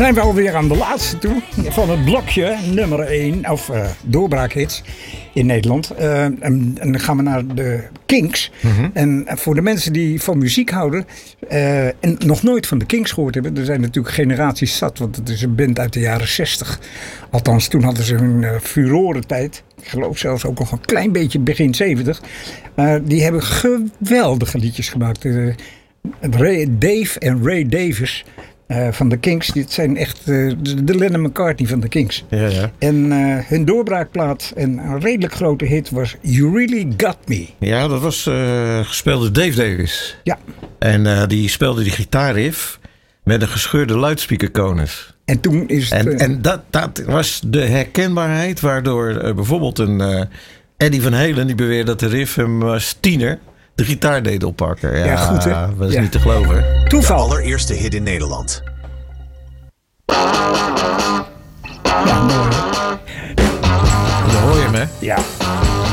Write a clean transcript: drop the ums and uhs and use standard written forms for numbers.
zijn we alweer aan de laatste toe van het blokje nummer 1, of doorbraakhits in Nederland. En dan gaan we naar de Kinks. Mm-hmm. En voor de mensen die van muziek houden en nog nooit van de Kinks gehoord hebben, er zijn natuurlijk generaties zat, want het is een band uit de jaren 60. Althans, toen hadden ze hun furorentijd. Ik geloof zelfs ook nog een klein beetje begin 70. Die hebben geweldige liedjes gemaakt. Dave en Ray Davies van de Kinks. Dit zijn echt de Lennon McCartney van de Kinks. Ja, ja. En hun doorbraakplaat en een redelijk grote hit was You Really Got Me. Ja, dat was gespeeld door Dave Davies. Ja. En die speelde die gitaarriff met een gescheurde luidsprekerkonus. En toen is het... En dat was de herkenbaarheid waardoor bijvoorbeeld een Eddie Van Halen, die beweerde dat de riff hem als tiener de gitaar deed oppakken. Ja, goed hè? Dat is niet te geloven. Toeval. De allereerste hit in Nederland. Ja, mooi. Dan hoor je hem, hè? Ja.